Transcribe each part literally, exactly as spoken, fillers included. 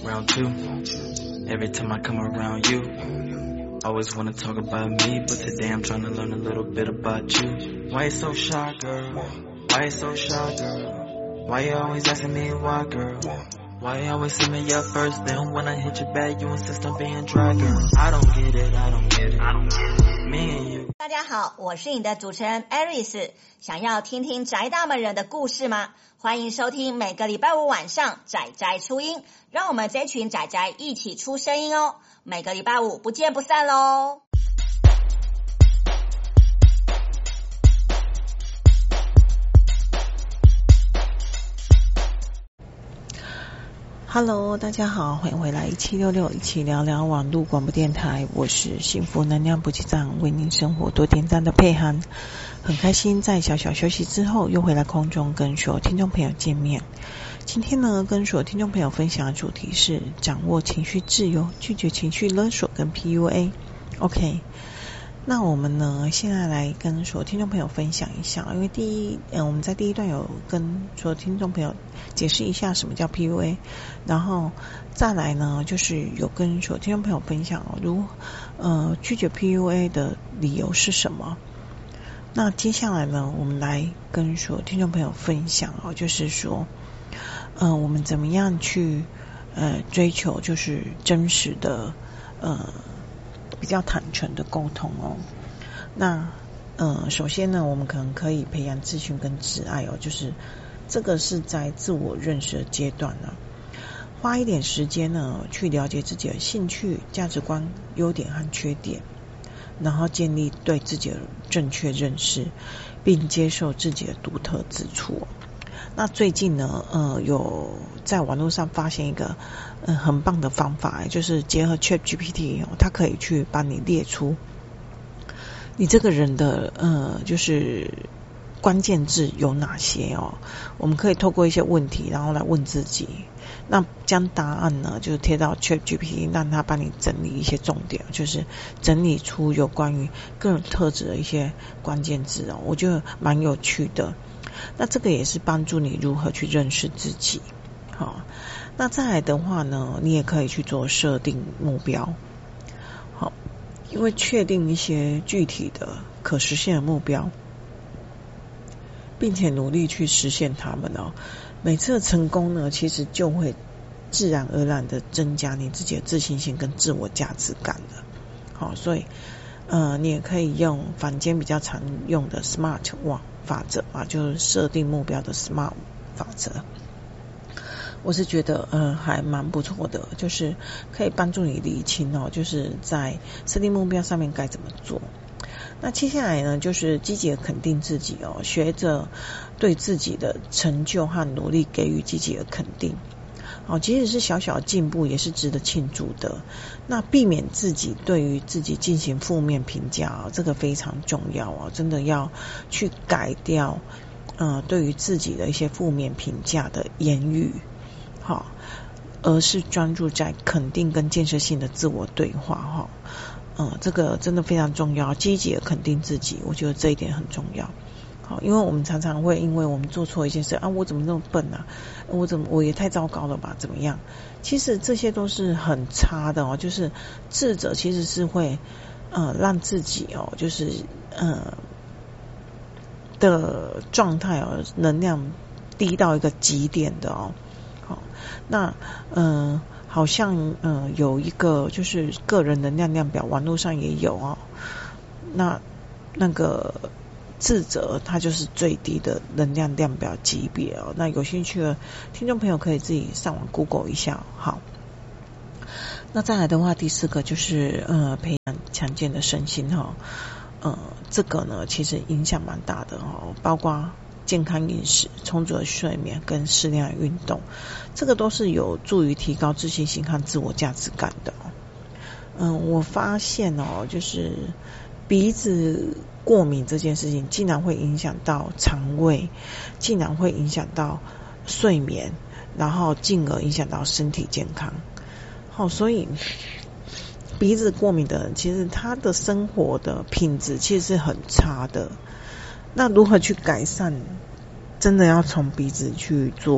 round two. Every time I come around you, always wanna talk about me, but today I'm trying to learn a little bit about you. Why you so shy, girl? Why you so shy, girl? Why you always asking me why, girl? Why you always see me up first, then when I hit your back, you insist on being dry, girl? I don't get it, I don't get it, I don't get it. Me and you. 大家好，我是你的主持人 Aris。想要听听宅大们人的故事吗？欢迎收听每个礼拜五晚上宅宅出音，让我们这群宅宅一起出声音哦。每个礼拜五不见不散咯。 Hello， 大家好，欢迎回来一七六六一起聊聊网络广播电台，我是幸福能量补给站，为您生活多点赞的佩涵，很开心在小小休息之后又回来空中跟所有听众朋友见面。今天呢，跟所有听众朋友分享的主题是掌握情绪自由，拒绝情绪勒索跟 P U A。OK。那我们呢，现在来跟所有听众朋友分享一下，因为第一，嗯、呃，我们在第一段有跟所有听众朋友解释一下什么叫 P U A， 然后再来呢，就是有跟所有听众朋友分享哦，如呃拒绝 P U A 的理由是什么。那接下来呢，我们来跟所有听众朋友分享哦，就是说，呃，我们怎么样去呃追求就是真实的呃。比较坦诚的沟通哦。那呃，首先呢，我们可能可以培养自信跟自爱哦，就是这个是在自我认识的阶段呢，花一点时间呢，去了解自己的兴趣、价值观、优点和缺点，然后建立对自己的正确认识，并接受自己的独特之处。那最近呢，呃，有在网络上发现一个嗯、呃、很棒的方法，就是结合 ChatGPT， 哦，它可以去帮你列出你这个人的呃就是关键字有哪些哦。我们可以透过一些问题，然后来问自己，那将答案呢就是贴到 ChatGPT， 让它帮你整理一些重点，就是整理出有关于个人特质的一些关键字哦，我觉得蛮有趣的。那这个也是帮助你如何去认识自己。好，那再来的话呢，你也可以去做设定目标。好，因为确定一些具体的可实现的目标，并且努力去实现它们哦。每次的成功呢，其实就会自然而然的增加你自己的自信心跟自我价值感的。好，所以呃，你也可以用坊间比较常用的 SMART 网法则啊，就是设定目标的 SMART 法则。我是觉得呃还蛮不错的，就是可以帮助你理清哦，就是在设定目标上面该怎么做。那接下来呢，就是积极的肯定自己哦，学着对自己的成就和努力给予积极的肯定。哦，即使是小小的进步，也是值得庆祝的。那避免自己对于自己进行负面评价哦，这个非常重要哦，真的要去改掉呃对于自己的一些负面评价的言语，好，而是专注在肯定跟建设性的自我对话哈。嗯，这个真的非常重要，积极的肯定自己，我觉得这一点很重要。好，因为我们常常会因为我们做错一件事啊，我怎么那么笨啊，我怎么我也太糟糕了吧，怎么样？其实这些都是很差的哦，就是自责其实是会呃让自己哦，就是呃的状态哦，能量低到一个极点的哦。好，那嗯、呃，好像呃有一个就是个人能量量表，网络上也有哦，那那个。自责它就是最低的能量量表级别哦，那有兴趣的听众朋友可以自己上网 Google 一下。好，那再来的话，第四个就是呃培养强健的身心哈、哦，呃这个呢其实影响蛮大的哦，包括健康饮食、充足的睡眠跟适量的运动，这个都是有助于提高自信心和自我价值感的哦。嗯、呃，我发现哦，就是鼻子过敏这件事情竟然会影响到肠胃，竟然会影响到睡眠，然后进而影响到身体健康。好，所以鼻子过敏的人其实他的生活的品质其实是很差的。那如何去改善，真的要从鼻子去做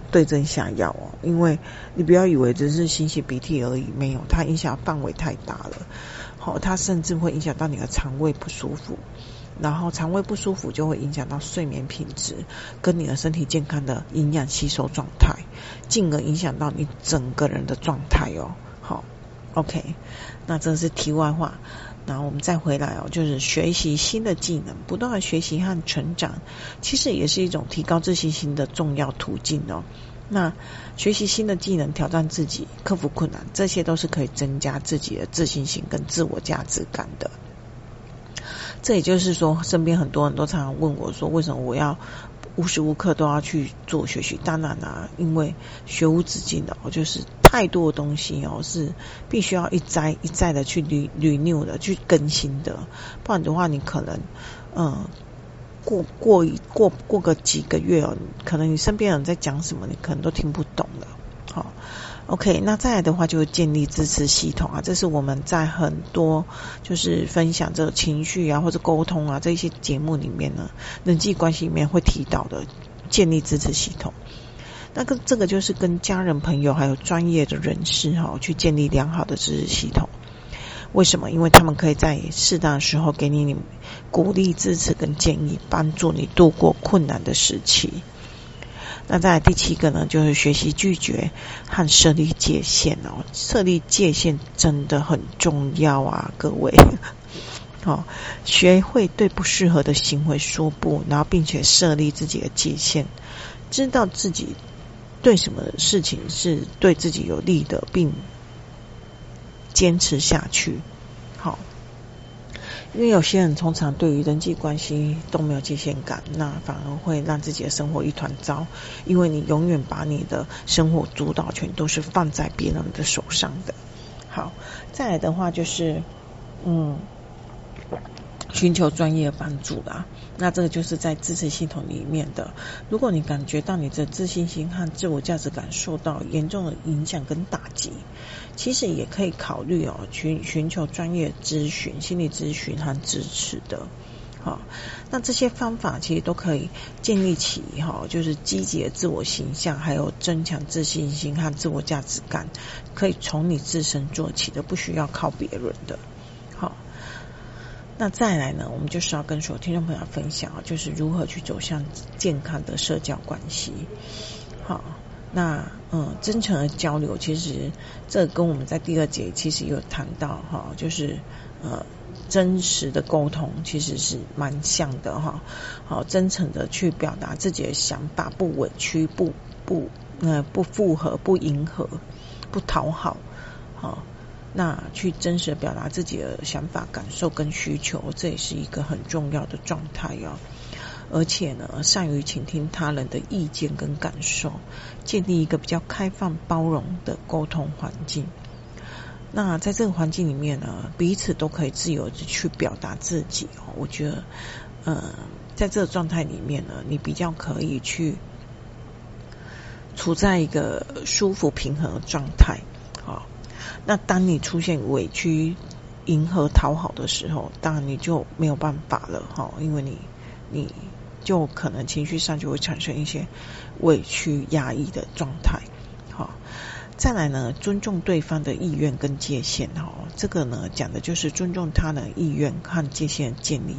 对症下药哦，因为你不要以为只是擤擤鼻涕而已，没有，它影响范围太大了。好，它甚至会影响到你的肠胃不舒服，然后肠胃不舒服就会影响到睡眠品质跟你的身体健康的营养吸收状态，进而影响到你整个人的状态哦。好 ，OK， 那这是题外话。然后我们再回来哦，就是学习新的技能，不断的学习和成长，其实也是一种提高自信心的重要途径哦。那学习新的技能，挑战自己，克服困难，这些都是可以增加自己的自信心跟自我价值感的。这也就是说，身边很多人都常常问我说，为什么我要无时无刻都要去做学习？当然啦，因为学无止境的，就是太多的东西哦，是必须要一再一再的去 renew 的去更新的，不然的话，你可能嗯过过过过个几个月哦，可能你身边人在讲什么，你可能都听不懂了。好。OK， 那再来的话就是建立支持系统啊，这是我们在很多就是分享这个情绪啊或者沟通啊这些节目里面呢，人际关系里面会提到的建立支持系统。那个这个就是跟家人朋友还有专业的人士哈、哦、去建立良好的支持系统。为什么？因为他们可以在适当的时候给你鼓励、支持跟建议，帮助你度过困难的时期。那再来第七个呢，就是学习拒绝和设立界限哦。设立界限真的很重要啊，各位。哦，学会对不适合的行为说不，然后并且设立自己的界限，知道自己对什么事情是对自己有利的，并坚持下去。好。因为有些人通常对于人际关系都没有界限感，那反而会让自己的生活一团糟，因为你永远把你的生活主导权都是放在别人的手上的。好，再来的话就是嗯寻求专业帮助啦。那这个就是在支持系统里面的，如果你感觉到你的自信心和自我价值感受到严重的影响跟打击，其实也可以考虑哦，寻寻求专业咨询、心理咨询和支持的。好，那这些方法其实都可以建立起哈，就是积极的自我形象，还有增强自信心和自我价值感，可以从你自身做起的，不需要靠别人的。好。那再来呢，我们就是要跟所有听众朋友分享，就是如何去走向健康的社交关系。好，那嗯，真诚的交流，其实这跟我们在第二节其实有谈到哈，就是呃真实的沟通其实是蛮像的哈。好，真诚的去表达自己的想法，不委屈，不不呃不附和，不迎合，不讨好，好。那去真实的表达自己的想法、感受跟需求，这也是一个很重要的状态哦。而且呢，善于倾听他人的意见跟感受，建立一个比较开放包容的沟通环境。那在这个环境里面呢，彼此都可以自由的去表达自己哦。我觉得，呃，在这个状态里面呢，你比较可以去处在一个舒服平衡的状态。那当你出现委屈、迎合、讨好的时候，当然你就没有办法了哈，因为你你就可能情绪上就会产生一些委屈、压抑的状态。好，再来呢，尊重对方的意愿跟界限哈，这个呢讲的就是尊重他人意愿和界限的建立。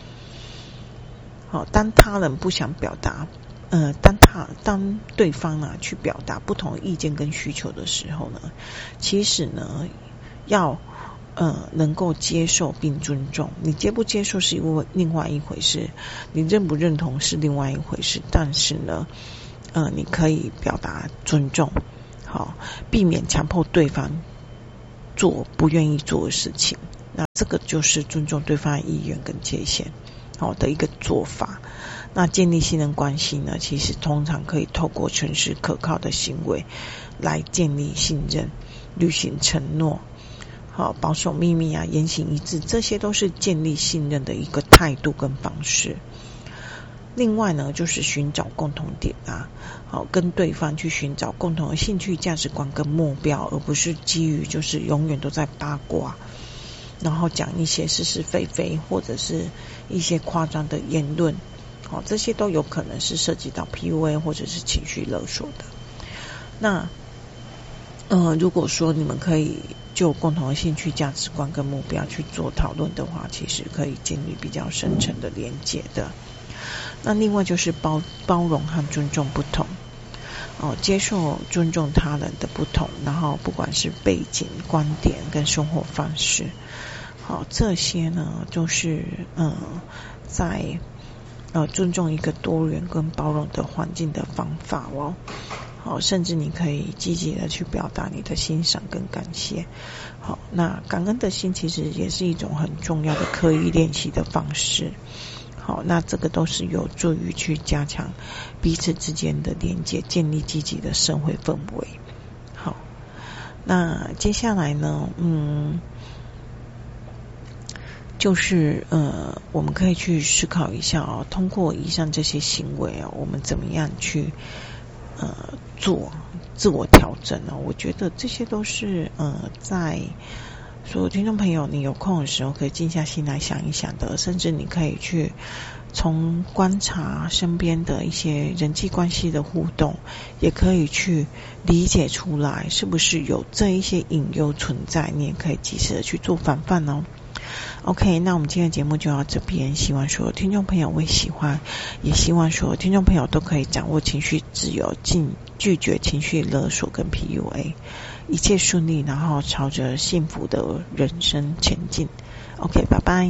好，当他人不想表达。呃，当他当对方啊去表达不同的意见跟需求的时候呢，其实呢要呃能够接受并尊重。你接不接受是另外一回事，你认不认同是另外一回事。但是呢，呃，你可以表达尊重，好，避免强迫对方做不愿意做的事情。那这个就是尊重对方的意愿跟界限，好的一个做法。那建立信任关系呢，其实通常可以透过诚实可靠的行为来建立信任，履行承诺，好，保守秘密啊，言行一致，这些都是建立信任的一个态度跟方式。另外呢，就是寻找共同点啊，好，跟对方去寻找共同的兴趣、价值观跟目标，而不是基于就是永远都在八卦，然后讲一些是是非非或者是一些夸张的言论。好，这些都有可能是涉及到 P U A 或者是情绪勒索的。 那呃，如果说你们可以就共同的兴趣、价值观跟目标去做讨论的话，其实可以建立比较深层的连结的。那另外就是包包容和尊重不同，哦，接受尊重他人的不同，然后不管是背景、观点跟生活方式，好，这些呢都是呃在呃尊重一个多元跟包容的环境的方法哦。好，甚至你可以积极的去表达你的欣赏跟感谢。好，那感恩的心其实也是一种很重要的刻意练习的方式。好，那这个都是有助于去加强彼此之间的连接，建立积极的社会氛围。好，那接下来呢，嗯，就是呃，我们可以去思考一下哦，通过以上这些行为哦，我们怎么样去呃做自我调整呢？我觉得这些都是呃在所有听众朋友你有空的时候可以静下心来想一想的，甚至你可以去从观察身边的一些人际关系的互动，也可以去理解出来是不是有这一些隐忧存在，你也可以及时的去做防范哦。OK， 那我们今天的节目就到这边，希望所有听众朋友会喜欢，也希望所有听众朋友都可以掌握情绪自由，禁拒绝情绪勒索跟 P U A， 一切顺利，然后朝着幸福的人生前进。OK， 拜拜。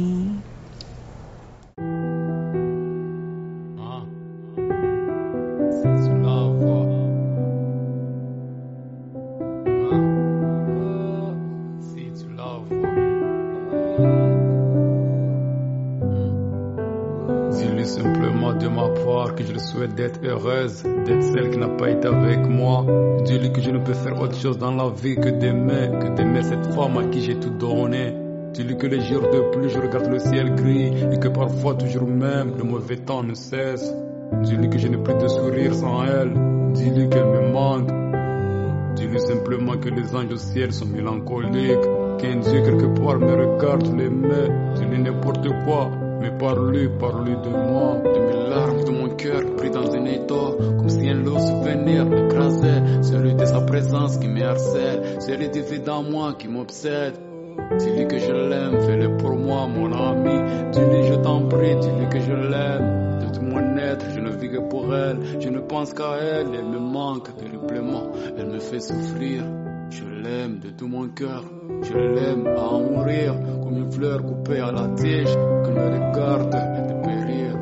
Que je le souhaite d'être heureuse, d'être celle qui n'a pas été avec moi. Dis-lui que je ne peux faire autre chose dans la vie que d'aimer, que d'aimer cette femme à qui j'ai tout donné. Dis-lui que les jours de pluie je regarde le ciel gris et que parfois toujours même le mauvais temps ne cesse. Dis-lui que je n'ai plus de sourire sans elle. Dis-lui qu'elle me manque. Dis-lui simplement que les anges au ciel sont mélancoliques, qu'un Dieu quelque part me regarde, je l'aimais. Dis-lui n'importe quoi. Mais parle-lui, parle-lui de moi, de mes larmes, de mon cœur pris dans un étau, comme si un lourd souvenir m'écrasait, celui de sa présence qui me harcèle, celui du vide en moi qui m'obsède. Dis-lui que je l'aime, fais-le pour moi, mon ami. Dis-lui, je t'en prie, dis-lui que je l'aime. De tout mon être, je ne vis que pour elle, je ne pense qu'à elle, elle me manque terriblement, elle me fait souffrir. Je l'aime de tout mon cœur, je l'aime à en mourir, comme une fleur coupée à la tige, que me regarde de périr.